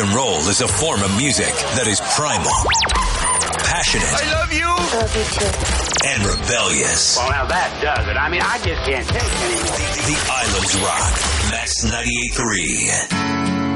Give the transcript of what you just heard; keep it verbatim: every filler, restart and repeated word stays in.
and roll is a form of music that is primal, passionate. I love you. Love you too. And rebellious. Well, now that does it. I mean, I just can't take it anymore. The, the Islands Rock. Max ninety-eight point three.